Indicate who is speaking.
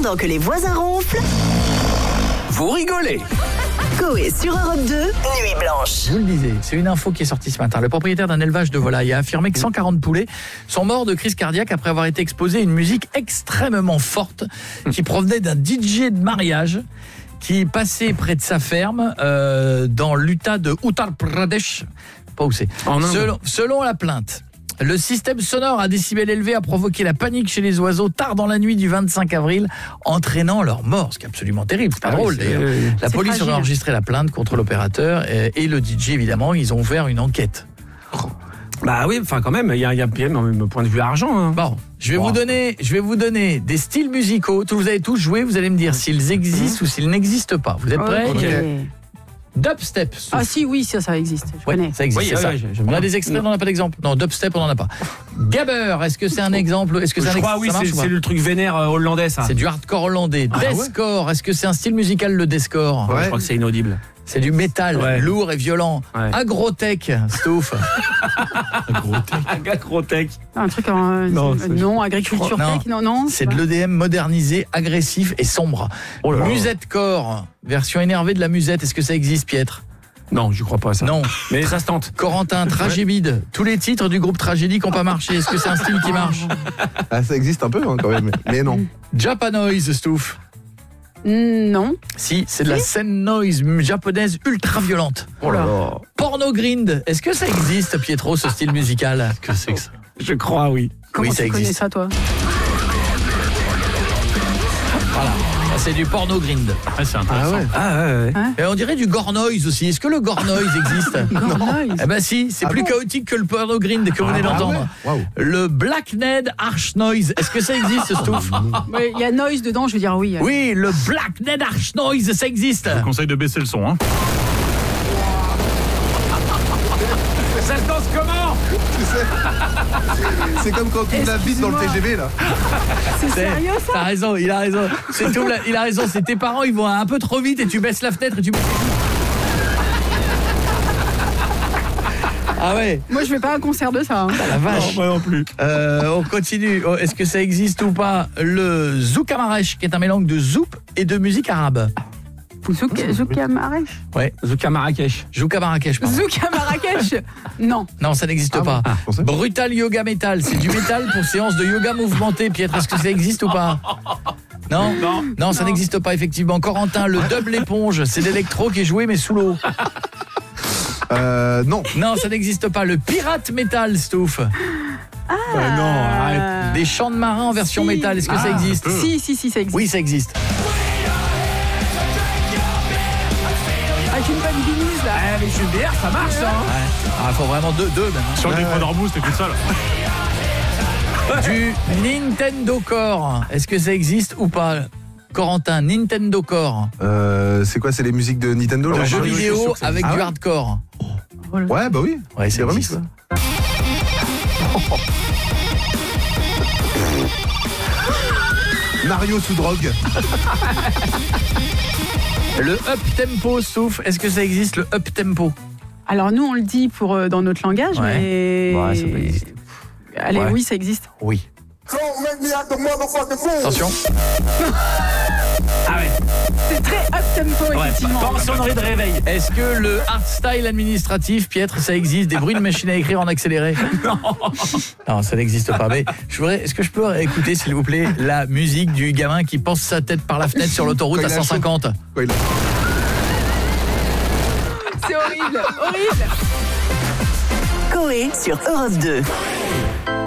Speaker 1: Pendant que les voisins ronflent,
Speaker 2: Vous rigolez.
Speaker 1: Coé sur Europe 2, Nuit Blanche.
Speaker 3: Je vous le disais, c'est une info qui est sortie ce matin. Le propriétaire d'un élevage de volailles a affirmé que 140 poulets sont morts de crise cardiaque après avoir été exposés à une musique extrêmement forte qui provenait d'un DJ de mariage qui passait près de sa ferme dans l'Utah de Uttar Pradesh. Pas où c'est. Selon la plainte, le système sonore à décibels élevés a provoqué la panique chez les oiseaux tard dans la nuit du 25 avril, entraînant leur mort, ce qui est absolument terrible. C'est pas drôle d'ailleurs. La police a enregistré la plainte contre l'opérateur et le DJ, évidemment, ils ont ouvert une enquête.
Speaker 4: Bah oui, enfin quand même, il y a même point de vue argent. Hein.
Speaker 3: Bon, je vais vous donner des styles musicaux. Vous allez tous jouer, vous allez me dire s'ils existent ou s'ils n'existent pas. Vous êtes prêts?
Speaker 5: Okay.
Speaker 3: Dubstep.
Speaker 5: Ah si, oui, ça existe. Je connais.
Speaker 3: Ça existe,
Speaker 4: oui,
Speaker 3: c'est ça. On a des extraits, on n'en a pas d'exemple. Non, dubstep, on n'en a pas. Gabber, est-ce que c'est un exemple? Est-ce que c'est
Speaker 4: Je crois, oui, c'est le truc vénère hollandais, ça.
Speaker 3: C'est du hardcore hollandais. Deathcore, est-ce que c'est un style musical, le deathcore?
Speaker 4: Je crois que c'est inaudible.
Speaker 3: C'est du métal, lourd et violent. Agrotech, Stouff.
Speaker 4: Agrotech.
Speaker 5: Un truc non, agriculture tech, non.
Speaker 3: C'est de l'EDM modernisé, agressif et sombre. Musettecore, version énervée de la musette. Est-ce que ça existe, Pietre?
Speaker 4: Non, je crois pas à ça.
Speaker 3: Non.
Speaker 4: Mais ça se tente.
Speaker 3: Corentin, Tragédie. Tous les titres du groupe Tragédie qui n'ont pas marché. Est-ce que c'est un style qui marche?
Speaker 6: Ah, ça existe un peu quand même, mais non.
Speaker 3: Japanoise, Stouff.
Speaker 5: Non.
Speaker 3: Si, c'est de la scène noise japonaise ultra violente. Porno grind, est-ce que ça existe, Pietro, ce style musical? Que c'est que ça?
Speaker 4: Je crois, oui.
Speaker 5: Comment
Speaker 3: ça
Speaker 5: tu connais
Speaker 3: existe.
Speaker 5: ça, toi?
Speaker 3: Voilà, ça c'est du porno grind.
Speaker 4: C'est intéressant.
Speaker 6: ouais.
Speaker 3: Et on dirait du gore noise aussi. Est-ce que le gore noise existe?
Speaker 5: Gore noise.
Speaker 3: Eh ben si, c'est plus chaotique que le porno grind que vous venez d'entendre. Le Blackned Harsh Noise, est-ce que ça existe, Stouff?
Speaker 5: Il y a noise dedans, je veux dire oui.
Speaker 3: Oui, le Blackned Harsh Noise, ça existe.
Speaker 2: Je vous conseille de baisser le son. Hein.
Speaker 4: Ça se danse comment?
Speaker 6: Tu sais, c'est comme quand tu la bite dans le TGV là.
Speaker 5: C'est sérieux ça?
Speaker 3: T'as raison, il a raison. C'est tout, il a raison, c'est tes parents, ils vont un peu trop vite et tu baisses la fenêtre et tu... Ah ouais.
Speaker 5: Moi je vais pas à un concert de ça.
Speaker 3: La vache.
Speaker 4: Moi non plus.
Speaker 3: On continue. Est-ce que ça existe ou pas? Le Zouk Marrakech, qui est un mélange de zouk et de musique arabe.
Speaker 5: Zouka Marrakech.
Speaker 3: Ouais.
Speaker 4: Zouka Marrakech.
Speaker 3: Zouka Marrakech, pardon.
Speaker 5: Zouka Marrakech. Non.
Speaker 3: Non, ça n'existe pas. Brutal Yoga Metal, c'est du métal pour séance de yoga mouvementé. Pietre, est-ce que ça existe ou pas? Non, non, ça n'existe pas, effectivement. Corentin, le double éponge, c'est l'électro qui est joué mais sous l'eau.
Speaker 6: Non.
Speaker 3: Non, ça n'existe pas. Le pirate metal, Stouff.
Speaker 4: Non, arrête.
Speaker 3: Des chants de marins en version métal, est-ce que ça existe?
Speaker 5: Si, ça existe.
Speaker 3: Oui, ça existe.
Speaker 5: Avec une bonne binouse là.
Speaker 4: Mais je suis bière, ça marche ça.
Speaker 3: Ah, faut vraiment deux même.
Speaker 2: Sur le dépanneur Boost, t'écoutes ça là.
Speaker 3: Du Nintendo Core, est-ce que ça existe ou pas? Corentin, Nintendo Core.
Speaker 6: C'est quoi, c'est les musiques de Nintendo
Speaker 3: Le
Speaker 6: genre
Speaker 3: jeu
Speaker 6: Mario,
Speaker 3: vidéo
Speaker 6: je suis sûr que ça
Speaker 3: avec
Speaker 6: existe.
Speaker 3: du hardcore.
Speaker 6: Ouais, bah oui.
Speaker 3: Ouais, c'est
Speaker 6: remix
Speaker 3: existe.
Speaker 6: ça. Mario sous drogue.
Speaker 3: Le up tempo, Stouff, est-ce que ça existe, le up tempo?
Speaker 5: Alors nous on le dit pour dans notre langage, mais
Speaker 4: Ouais, ça peut exister.
Speaker 5: Allez,
Speaker 4: Ouais.
Speaker 5: oui, ça existe.
Speaker 3: Oui. Attention.
Speaker 4: Ah ouais.
Speaker 5: C'est très up tempo effectivement.
Speaker 4: Pas en sonnerie de réveil.
Speaker 3: Est-ce que le hardstyle administratif, Pietre, ça existe? Des bruits de machine à écrire en accéléré? Non, ça n'existe pas. Mais est-ce que je peux écouter, s'il vous plaît, la musique du gamin qui pense sa tête par la fenêtre sur l'autoroute
Speaker 6: Quand
Speaker 3: à
Speaker 6: il a
Speaker 3: 150?
Speaker 6: Quoi,
Speaker 5: C'est horrible, horrible.
Speaker 1: Coé sur Europe 2.